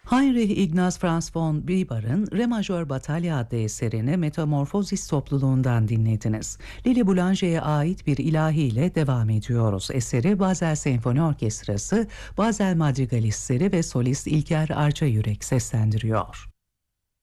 Heinrich Ignaz Franz von Bieber'ın Re majör Batalya adlı eserini Metamorfozis topluluğundan dinlediniz. Lili Boulanger'e ait bir ilahiyle devam ediyoruz. Eseri Basel Senfoni Orkestrası, Basel Madrigalistleri ve solist İlker Arçayürek seslendiriyor.